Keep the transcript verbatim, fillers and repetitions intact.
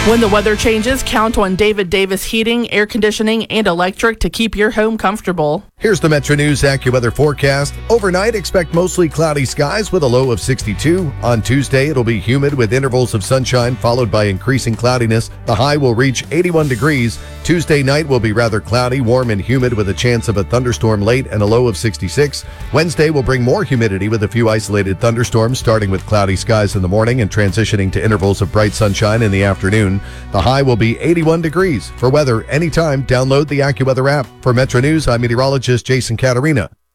When the weather changes, count on David Davis Heating, Air Conditioning, and Electric to keep your home comfortable. Here's the Metro News AccuWeather forecast. Overnight, expect mostly cloudy skies with a low of sixty-two. On Tuesday, it'll be humid with intervals of sunshine followed by increasing cloudiness. The high will reach eighty-one degrees. Tuesday night will be rather cloudy, warm and humid with a chance of a thunderstorm late and a low of sixty-six. Wednesday will bring more humidity with a few isolated thunderstorms, starting with cloudy skies in the morning and transitioning to intervals of bright sunshine in the afternoon. The high will be eighty-one degrees. For weather anytime, download the AccuWeather app. For Metro News, I'm meteorologist Jason Caterina.